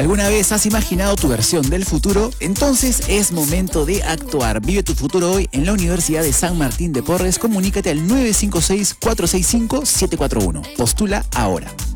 ¿Alguna vez has imaginado tu versión del futuro? Entonces es momento de actuar. Vive tu futuro hoy en la Universidad de San Martín de Porres. Comunícate al 956-465-741. Postula ahora.